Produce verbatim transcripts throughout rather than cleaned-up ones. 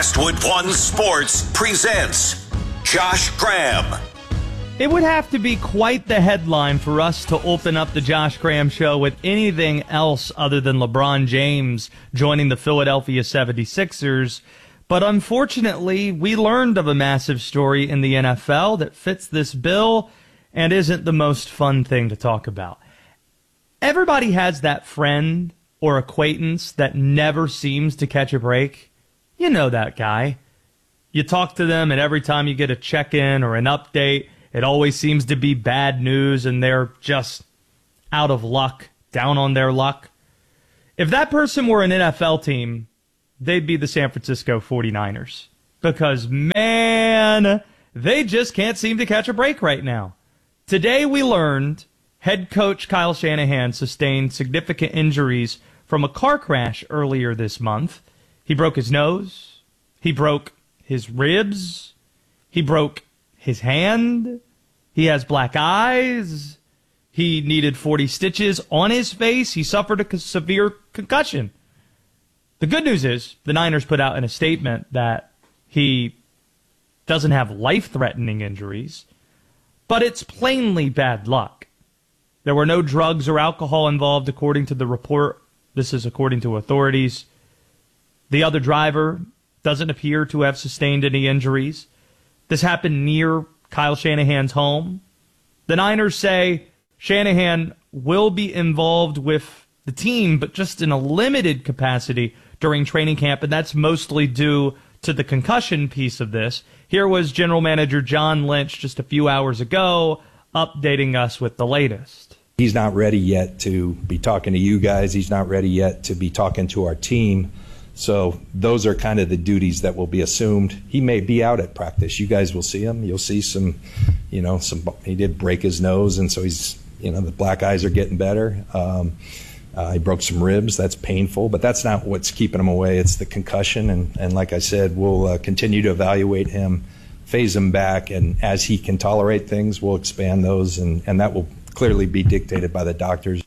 Westwood One Sports presents Josh Graham. It would have to be quite the headline for us to open up the Josh Graham Show with anything else other than LeBron James joining the Philadelphia seventy-sixers. But unfortunately, we learned of a massive story in the N F L that fits this bill and isn't the most fun thing to talk about. Everybody has that friend or acquaintance that never seems to catch a break. You know that guy. You talk to them, and every time you get a check-in or an update, it always seems to be bad news, and they're just out of luck, down on their luck. If that person were an N F L team, they'd be the San Francisco forty-niners. Because, man, they just can't seem to catch a break right now. Today we learned head coach Kyle Shanahan sustained significant injuries from a car crash earlier this month. He broke his nose. He broke his ribs. He broke his hand. He has black eyes. He needed forty stitches on his face. He suffered a severe concussion. The good news is the Niners put out in a statement that he doesn't have life-threatening injuries, but it's plainly bad luck. There were no drugs or alcohol involved, according to the report. This is according to authorities. The other driver doesn't appear to have sustained any injuries. This happened near Kyle Shanahan's home. The Niners say Shanahan will be involved with the team, but just in a limited capacity during training camp, and that's mostly due to the concussion piece of this. Here was General Manager John Lynch just a few hours ago updating us with the latest. He's not ready yet to be talking to you guys. He's not ready yet to be talking to our team. So those are kind of the duties that will be assumed. He may be out at practice. You guys will see him. You'll see some, you know, some. He did break his nose, and so he's, you know, the black eyes are getting better. Um, uh, he broke some ribs. That's painful, but that's not what's keeping him away. It's the concussion, and, and like I said, we'll uh, continue to evaluate him, phase him back, and as he can tolerate things, we'll expand those, and, and that will clearly be dictated by the doctors.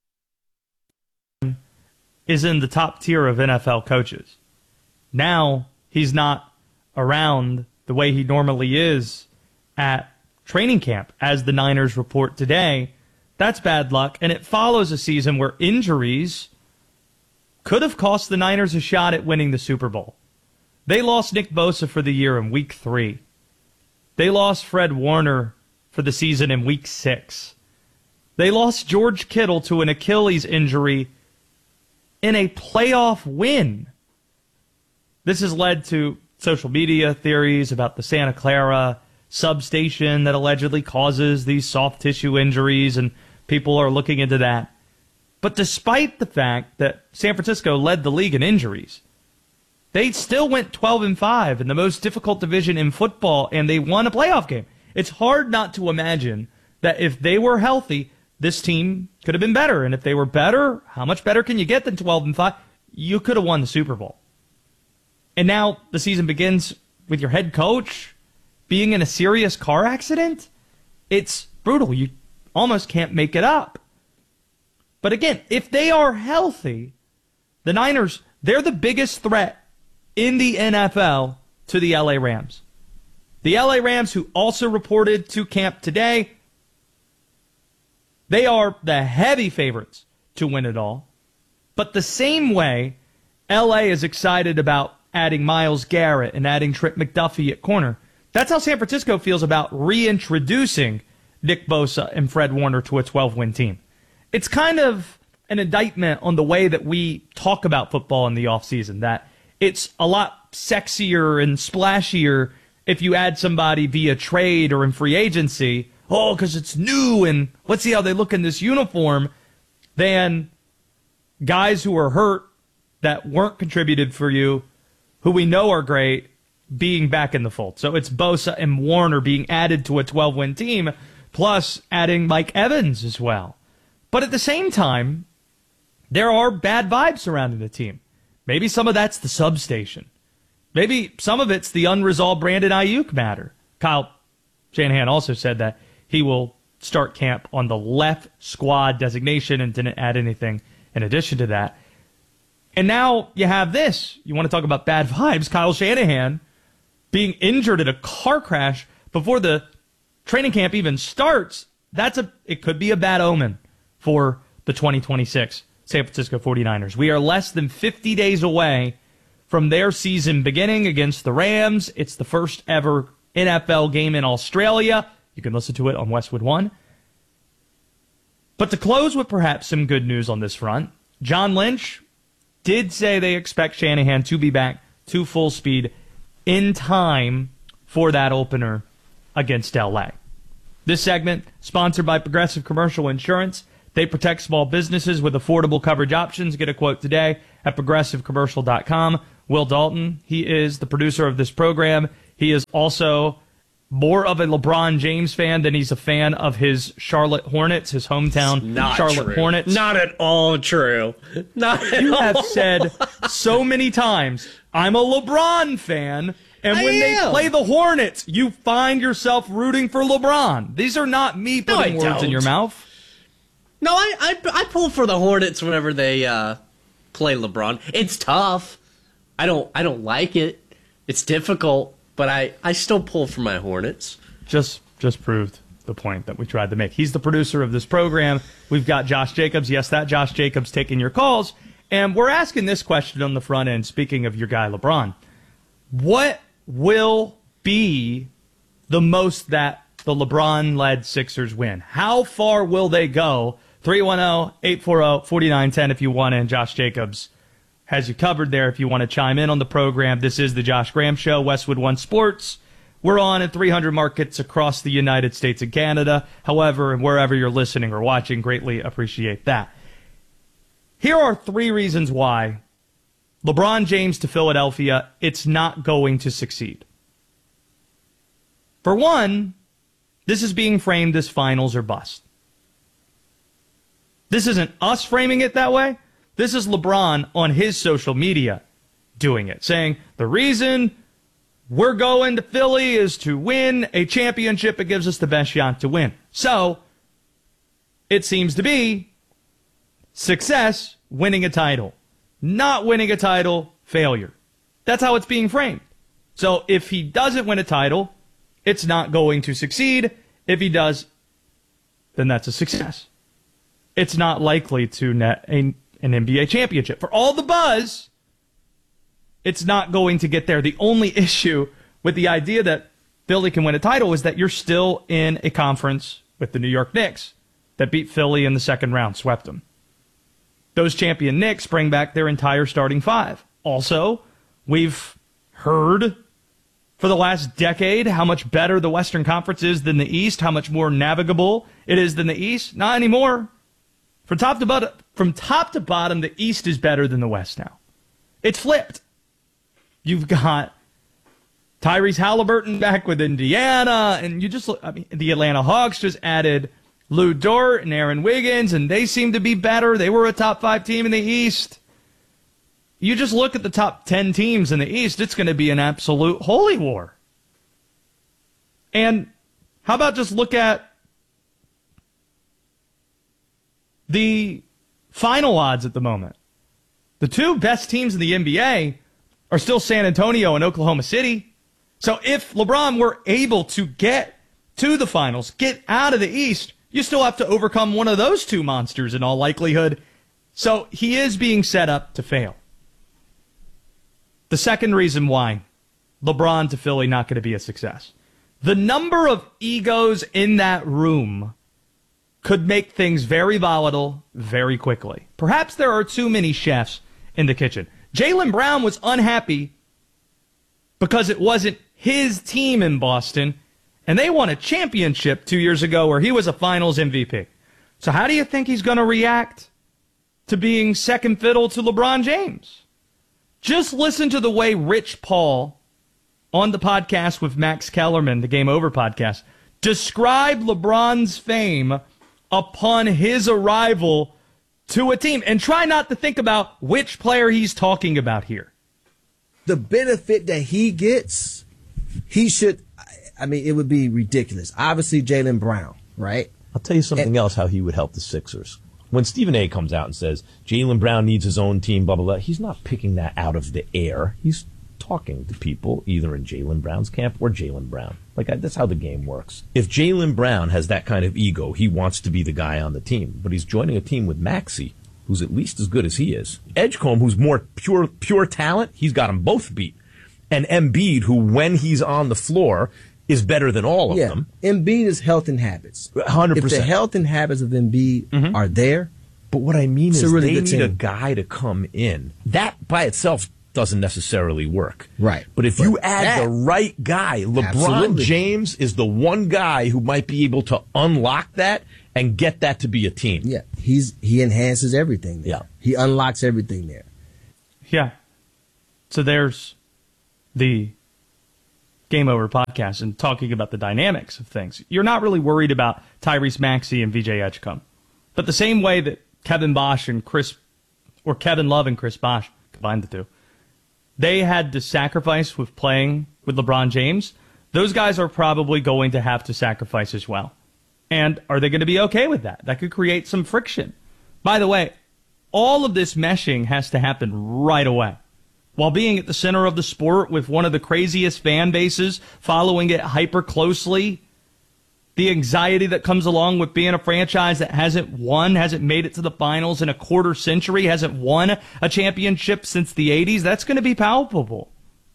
Is in the top tier of N F L coaches. Now he's not around the way he normally is at training camp, as the Niners report today. That's bad luck, and it follows a season where injuries could have cost the Niners a shot at winning the Super Bowl. They lost Nick Bosa for the year in week three. They lost Fred Warner for the season in week six. They lost George Kittle to an Achilles injury in a playoff win. This has led to social media theories about the Santa Clara substation that allegedly causes these soft tissue injuries, and people are looking into that. But despite the fact that San Francisco led the league in injuries, they still went twelve and five in the most difficult division in football, and they won a playoff game. It's hard not to imagine that if they were healthy, this team could have been better. And if they were better, how much better can you get than twelve and five? You could have won the Super Bowl. And now the season begins with your head coach being in a serious car accident. It's brutal. You almost can't make it up. But again, if they are healthy, the Niners, they're the biggest threat in the N F L to the L A Rams. The L A Rams, who also reported to camp today, they are the heavy favorites to win it all. But the same way L A is excited about adding Myles Garrett and adding Trent McDuffie at corner, that's how San Francisco feels about reintroducing Nick Bosa and Fred Warner to a twelve-win team. It's kind of an indictment on the way that we talk about football in the offseason, that it's a lot sexier and splashier if you add somebody via trade or in free agency. Oh, because it's new and let's see how they look in this uniform, than guys who are hurt that weren't contributed for you, who we know are great, being back in the fold. So it's Bosa and Warner being added to a twelve-win team, plus adding Mike Evans as well. But at the same time, there are bad vibes surrounding the team. Maybe some of that's the substation. Maybe some of it's the unresolved Brandon Ayuk matter. Kyle Shanahan also said that he will start camp on the left squad designation and didn't add anything in addition to that. And now you have this. You want to talk about bad vibes? Kyle Shanahan being injured in a car crash before the training camp even starts. That's a. It could be a bad omen for the twenty twenty-six San Francisco forty-niners. We are less than fifty days away from their season beginning against the Rams. It's the first ever N F L game in Australia. You can listen to it on Westwood One. But to close with perhaps some good news on this front, John Lynch did say they expect Shanahan to be back to full speed in time for that opener against L A. This segment, sponsored by Progressive Commercial Insurance. They protect small businesses with affordable coverage options. Get a quote today at progressive commercial dot com. Will Dalton, he is the producer of this program. He is also more of a LeBron James fan than he's a fan of his Charlotte Hornets, his hometown Not Charlotte true. Hornets. Not at all true. Not at You all. have said so many times, I'm a LeBron fan, and when I they am. play the Hornets, you find yourself rooting for LeBron. These are not me No, putting I words don't. in your mouth. No, I, I I pull for the Hornets whenever they uh, play LeBron. It's tough. I don't I don't like it. It's difficult, but I, I still pull for my Hornets. Just just proved the point that we tried to make. He's the producer of this program. We've got Josh Jacobs. Yes, that Josh Jacobs taking your calls. And we're asking this question on the front end, speaking of your guy LeBron. What will be the most that the LeBron-led Sixers win? How far will they go? three one zero, eight four zero, four nine one zero if you want in. Josh Jacobs has you covered there if you want to chime in on the program. This is the Josh Graham Show, Westwood One Sports. We're on in three hundred markets across the United States and Canada. However, and wherever you're listening or watching, greatly appreciate that. Here are three reasons why LeBron James to Philadelphia, it's not going to succeed. For one, this is being framed as finals or bust. This isn't us framing it that way. This is LeBron on his social media doing it, saying the reason we're going to Philly is to win a championship. It gives us the best shot to win. So it seems to be success, winning a title. Not winning a title, failure. That's how it's being framed. So if he doesn't win a title, it's not going to succeed. If he does, then that's a success. It's not likely to net a, an N B A championship. For all the buzz, it's not going to get there. The only issue with the idea that Philly can win a title is that you're still in a conference with the New York Knicks that beat Philly in the second round, swept them. Those champion Knicks bring back their entire starting five. Also, we've heard for the last decade how much better the Western Conference is than the East, how much more navigable it is than the East. Not anymore. From top to bottom, from top to bottom, the East is better than the West now. It's flipped. You've got Tyrese Halliburton back with Indiana, and you just look, I mean, the Atlanta Hawks just added Lou Dort and Aaron Wiggins, and they seem to be better. They were a top five team in the East. You just look at the top ten teams in the East, it's going to be an absolute holy war. And how about just look at the final odds at the moment? The two best teams in the N B A are still San Antonio and Oklahoma City. So if LeBron were able to get to the finals, get out of the East, you still have to overcome one of those two monsters in all likelihood. So he is being set up to fail. The second reason why LeBron to Philly not going to be a success. The number of egos in that room could make things very volatile very quickly. Perhaps there are too many chefs in the kitchen. Jaylen Brown was unhappy because it wasn't his team in Boston, and they won a championship two years ago where he was a finals M V P. So how do you think he's going to react to being second fiddle to LeBron James? Just listen to the way Rich Paul on the podcast with Max Kellerman, the Game Over podcast, described LeBron's fame upon his arrival to a team. And try not to think about which player he's talking about here. The benefit that he gets, he should, I mean, it would be ridiculous. Obviously, Jaylen Brown, right? I'll tell you something And- else, how he would help the Sixers. when Stephen A. comes out and says Jaylen Brown needs his own team, blah, blah, blah, he's not picking that out of the air. He's talking to people either in Jaylen Brown's camp or Jaylen Brown. Like, that's how the game works. If Jaylen Brown has that kind of ego, he wants to be the guy on the team. But he's joining a team with Maxey, who's at least as good as he is. Edgecombe, who's more pure pure talent, he's got them both beat. And Embiid, who when he's on the floor is better than all of yeah. them. Embiid is health and habits. one hundred percent. If the health and habits of Embiid mm-hmm. are there. But what I mean is really they need team. a guy to come in. That by itself doesn't necessarily work. Right. But if but you add that, the right guy, LeBron absolutely. James is the one guy who might be able to unlock that and get that to be a team. Yeah. He's he enhances everything there. Yeah. He unlocks everything there. Yeah. So there's the Game Over podcast and talking about the dynamics of things. You're not really worried about Tyrese Maxey and V J Edgecombe. But the same way that Kevin Bosch and Chris, or Kevin Love and Chris Bosch, combine the two, they had to sacrifice with playing with LeBron James. Those guys are probably going to have to sacrifice as well. And are they going to be okay with that? That could create some friction. By the way, all of this meshing has to happen right away. While being at the center of the sport with one of the craziest fan bases, following it hyper closely, the anxiety that comes along with being a franchise that hasn't won, hasn't made it to the finals in a quarter century, hasn't won a championship since the eighties, that's going to be palpable.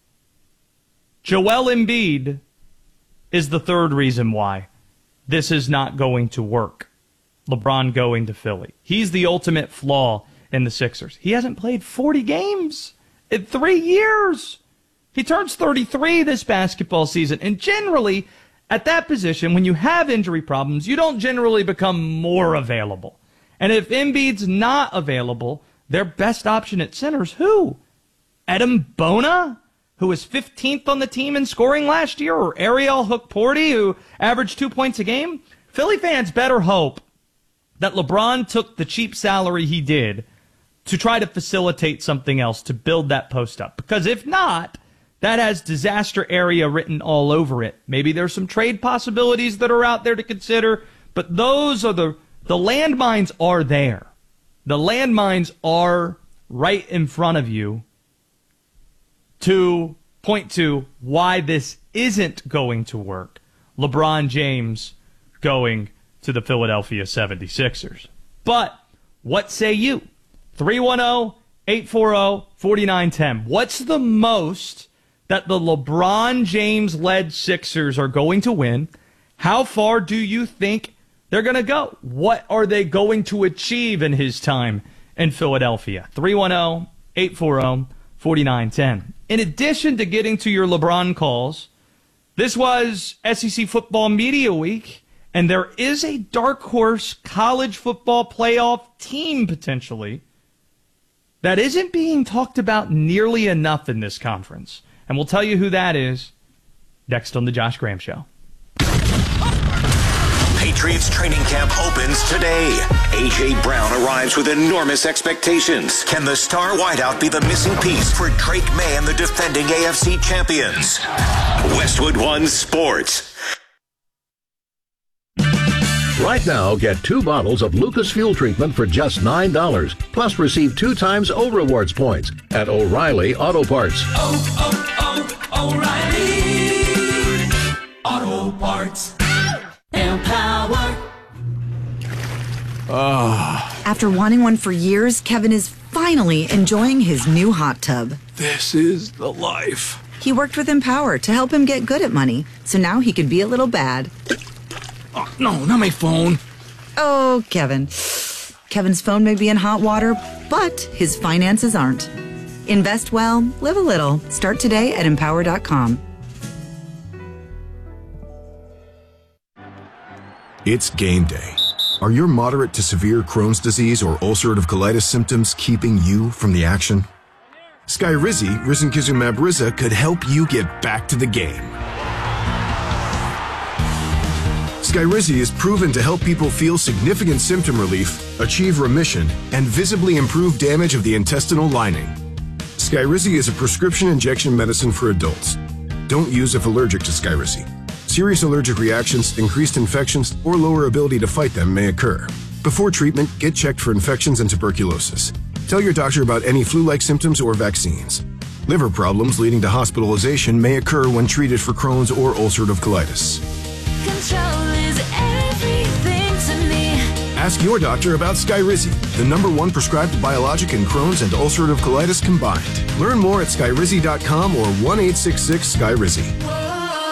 Joel Embiid is the third reason why this is not going to work. LeBron going to Philly. He's the ultimate flaw in the Sixers. He hasn't played forty games in three years. He turns thirty-three this basketball season. And generally, at that position, when you have injury problems, you don't generally become more available. And if Embiid's not available, their best option at center is who? Adam Bona, who was fifteenth on the team in scoring last year, or Ariel Hook-Porty, who averaged two points a game? Philly fans better hope that LeBron took the cheap salary he did to try to facilitate something else to build that post up. Because if not, that has disaster area written all over it. Maybe there's some trade possibilities that are out there to consider, but those are the, the landmines are there. The landmines are right in front of you to point to why this isn't going to work. LeBron James going to the Philadelphia seventy-sixers. But what say you? three one zero, eight four zero, four nine one zero. What's the most that the LeBron James-led Sixers are going to win? How far do you think they're going to go? What are they going to achieve in his time in Philadelphia? three one zero, eight four zero, four nine one zero. In addition to getting to your LeBron calls, this was S E C Football Media Week, and there is a dark horse college football playoff team potentially that isn't being talked about nearly enough in this conference. And we'll tell you who that is next on The Josh Graham Show. Patriots training camp opens today. A J. Brown arrives with enormous expectations. Can the star wideout be the missing piece for Drake May and the defending A F C champions? Westwood One Sports. Right now, get two bottles of Lucas Fuel Treatment for just nine dollars. Plus, receive two times O Rewards points at O'Reilly Auto Parts. Oh, oh, oh, O'Reilly Auto Parts. Empower. Oh. After wanting one for years, Kevin is finally enjoying his new hot tub. This is the life. He worked with Empower to help him get good at money, so now he could be a little bad. Oh, no, not my phone. Oh, Kevin. Kevin's phone may be in hot water, but his finances aren't. Invest well, live a little. Start today at empower dot com. It's game day. Are your moderate to severe Crohn's disease or ulcerative colitis symptoms keeping you from the action? Skyrizi, risankizumab Riza, could help you get back to the game. Skyrizi is proven to help people feel significant symptom relief, achieve remission, and visibly improve damage of the intestinal lining. Skyrizi is a prescription injection medicine for adults. Don't use if allergic to Skyrizi. Serious allergic reactions, increased infections, or lower ability to fight them may occur. Before treatment, get checked for infections and tuberculosis. Tell your doctor about any flu-like symptoms or vaccines. Liver problems leading to hospitalization may occur when treated for Crohn's or ulcerative colitis. Control is everything to me. Ask your doctor about Skyrizi, the number one prescribed biologic in Crohn's and ulcerative colitis combined. Learn more at skyrizi dot com or one eight six six Skyrizi.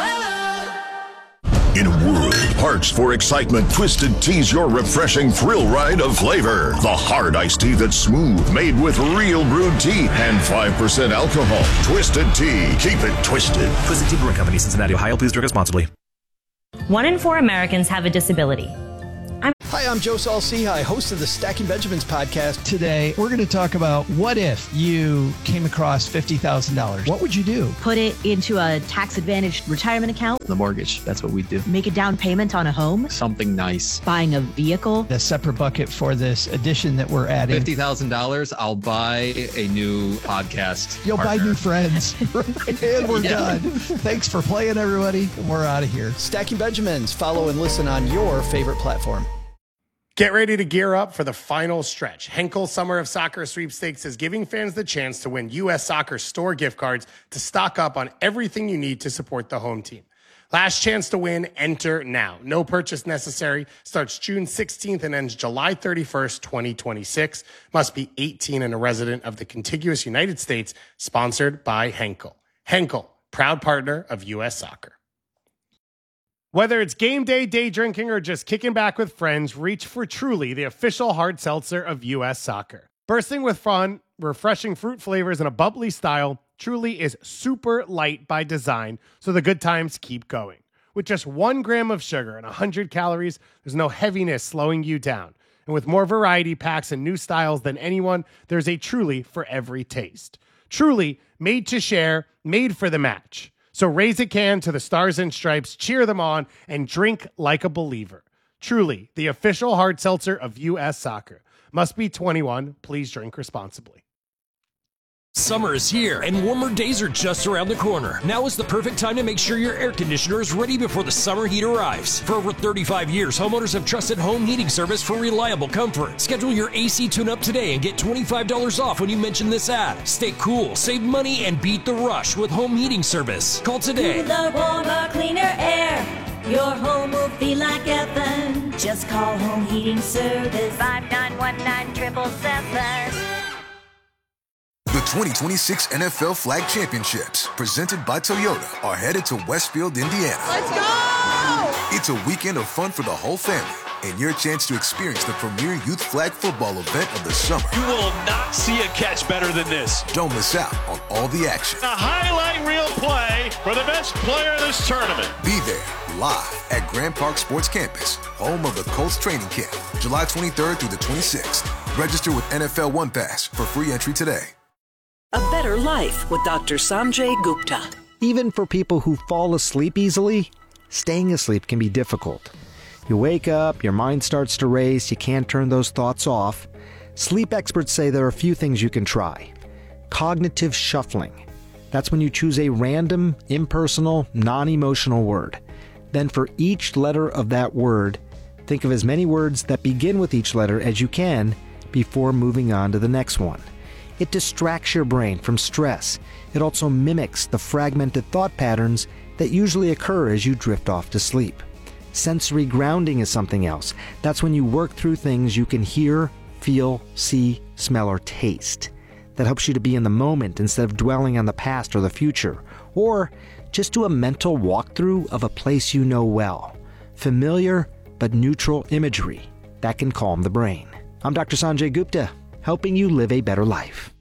In a world parched for excitement, Twisted Tea's your refreshing thrill ride of flavor. The hard iced tea that's smooth, made with real brewed tea and five percent alcohol. Twisted Tea. Keep it twisted. Twisted Tea Brewing Company, Cincinnati, Ohio. Please drink responsibly. One in four Americans have a disability. I'm- Hi, I'm Joe Saul-Sehy, host of the Stacking Benjamins podcast. Today, we're going to talk about what if you came across fifty thousand dollars? What would you do? Put it into a tax-advantaged retirement account. The mortgage, that's what we do. Make a down payment on a home. Something nice. Buying a vehicle. A separate bucket for this addition that we're adding. fifty thousand dollars, I'll buy a new podcast You'll partner. buy new friends. And we're Yeah. done. Thanks for playing, everybody. We're out of here. Stacking Benjamins. Follow and listen on your favorite platform. Get ready to gear up for the final stretch. Henkel Summer of Soccer Sweepstakes is giving fans the chance to win U S Soccer store gift cards to stock up on everything you need to support the home team. Last chance to win, enter now. No purchase necessary. Starts June sixteenth and ends July thirty-first, twenty twenty-six. Must be eighteen and a resident of the contiguous United States. Sponsored by Henkel. Henkel, proud partner of U S Soccer. Whether it's game day, day drinking, or just kicking back with friends, reach for Truly, the official hard seltzer of U S Soccer. Bursting with fun, refreshing fruit flavors, and a bubbly style, Truly is super light by design, so the good times keep going. With just one gram of sugar and one hundred calories, there's no heaviness slowing you down. And with more variety packs and new styles than anyone, there's a Truly for every taste. Truly, made to share, made for the match. So raise a can to the Stars and Stripes, cheer them on, and drink like a believer. Truly, the official hard seltzer of U S Soccer. Must be twenty-one. Please drink responsibly. Summer is here, and warmer days are just around the corner. Now is the perfect time to make sure your air conditioner is ready before the summer heat arrives. For over thirty-five years, homeowners have trusted Home Heating Service for reliable comfort. Schedule your A C tune-up today and get twenty-five dollars off when you mention this ad. Stay cool, save money, and beat the rush with Home Heating Service. Call today. Cooler, warmer, cleaner air. Your home will feel like heaven. Just call Home Heating Service. five nine one nine, seven seven seven. The twenty twenty-six N F L Flag Championships, presented by Toyota, are headed to Westfield, Indiana. Let's go! It's a weekend of fun for the whole family, and your chance to experience the premier youth flag football event of the summer. You will not see a catch better than this. Don't miss out on all the action. A highlight reel play for the best player in this tournament. Be there, live at Grand Park Sports Campus, home of the Colts training camp, July twenty-third through the twenty-sixth. Register with N F L One Pass for free entry today. A better life with Doctor Sanjay Gupta. Even for people who fall asleep easily, staying asleep can be difficult. You wake up, your mind starts to race, you can't turn those thoughts off. Sleep experts say there are a few things you can try. Cognitive shuffling. That's when you choose a random, impersonal, non-emotional word. Then for each letter of that word, think of as many words that begin with each letter as you can before moving on to the next one. It distracts your brain from stress. It also mimics the fragmented thought patterns that usually occur as you drift off to sleep. Sensory grounding is something else. That's when you work through things you can hear, feel, see, smell, or taste. That helps you to be in the moment instead of dwelling on the past or the future. Or just do a mental walkthrough of a place you know well. Familiar but neutral imagery that can calm the brain. I'm Doctor Sanjay Gupta, helping you live a better life.